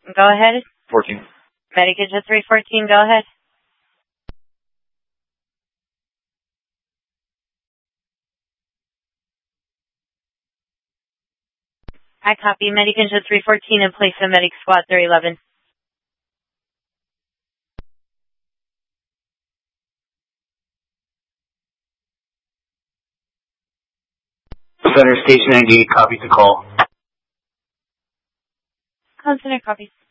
Go ahead. 14. Medicaid 314, go ahead. I copy. Medicaid 314 in place of Medic Squad 311. Center Station 98 copies the call. Center copies.